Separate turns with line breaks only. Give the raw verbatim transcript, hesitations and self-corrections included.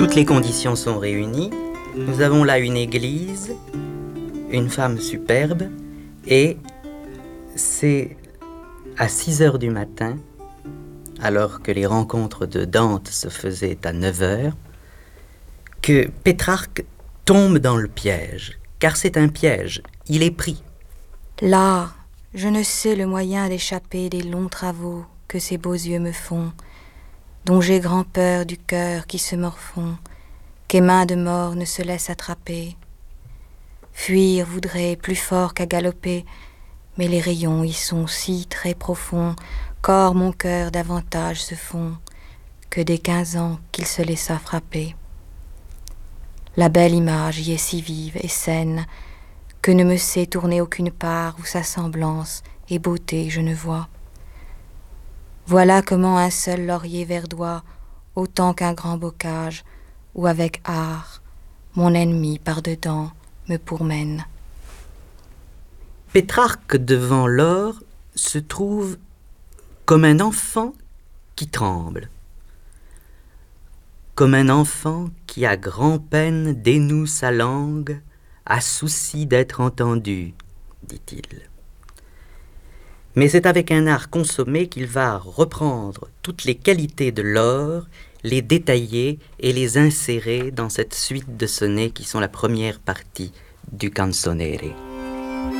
Toutes les conditions sont réunies. Nous avons là une église, une femme superbe, et c'est à six heures du matin, alors que les rencontres de Dante se faisaient à neuf heures, que Pétrarque tombe dans le piège, car c'est un piège, il est pris.
Là, je ne sais le moyen d'échapper des longs travaux que ces beaux yeux me font, dont j'ai grand peur du cœur qui se morfond, qu'es mains de mort ne se laissent attraper. Fuir voudrait plus fort qu'à galoper, mais les rayons y sont si très profonds qu'hors mon cœur davantage se fond que dès quinze ans qu'il se laissa frapper. La belle image y est si vive et saine que ne me sait tourner aucune part où sa semblance et beauté je ne vois. Voilà comment un seul laurier verdoie, autant qu'un grand bocage, où avec art, mon ennemi par-dedans me pourmène.
Pétrarque devant l'or se trouve comme un enfant qui tremble, comme un enfant qui à grand-peine dénoue sa langue, a souci d'être entendu, dit-il. Mais c'est avec un art consommé qu'il va reprendre toutes les qualités de l'or, les détailler et les insérer dans cette suite de sonnets qui sont la première partie du Canzonere.